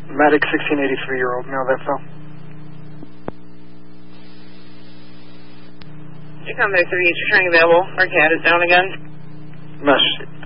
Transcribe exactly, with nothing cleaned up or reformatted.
Medic sixteen eighty-three year old, male that fell. You come back three, you're turning available. Our cat is down again. Mesh